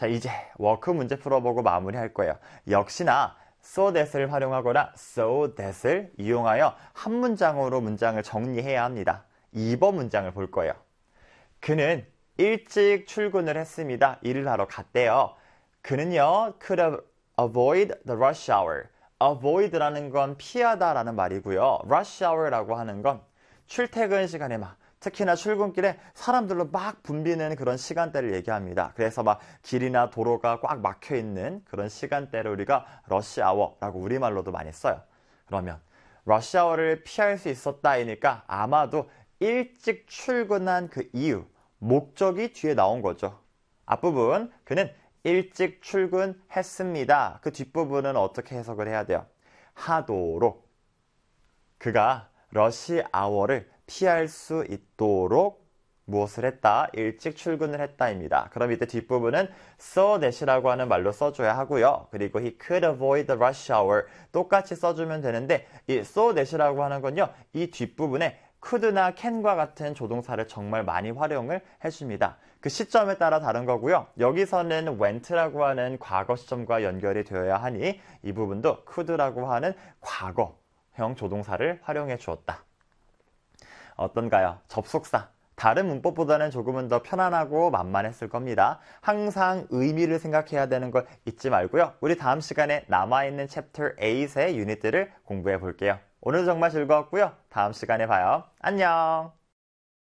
자, 이제 워크 문제 풀어보고 마무리할 거예요. 역시나 so that을 활용하거나 so that을 이용하여 한 문장으로 문장을 정리해야 합니다. 2번 문장을 볼 거예요. 그는 일찍 출근을 했습니다. 일을 하러 갔대요. 그는요, could avoid the rush hour. avoid라는 건 피하다라는 말이고요. rush hour라고 하는 건 출퇴근 시간에 특히나 출근길에 사람들로 막 붐비는 그런 시간대를 얘기합니다. 그래서 길이나 도로가 꽉 막혀 있는 그런 시간대를 우리가 rush hour라고 우리말로도 많이 써요. 그러면 rush hour를 피할 수 있었다이니까 아마도 일찍 출근한 그 이유, 목적이 뒤에 나온 거죠. 앞부분, 그는 일찍 출근했습니다. 그 뒷부분은 어떻게 해석을 해야 돼요? 하도록. 그가 러시 아워를 피할 수 있도록 무엇을 했다? 일찍 출근을 했다입니다. 그럼 이때 뒷부분은 so that이라고 하는 말로 써줘야 하고요. 그리고 he could avoid the rush hour 똑같이 써주면 되는데 이 so that이라고 하는 건요. 이 뒷부분에 could나 can과 같은 조동사를 정말 많이 활용을 해줍니다. 그 시점에 따라 다른 거고요. 여기서는 went라고 하는 과거 시점과 연결이 되어야 하니 이 부분도 could라고 하는 과거형 조동사를 활용해 주었다. 어떤가요? 접속사. 다른 문법보다는 조금은 더 편안하고 만만했을 겁니다. 항상 의미를 생각해야 되는 걸 잊지 말고요. 우리 다음 시간에 남아있는 챕터 8의 유닛들을 공부해 볼게요. 오늘 정말 즐거웠고요. 다음 시간에 봐요. 안녕!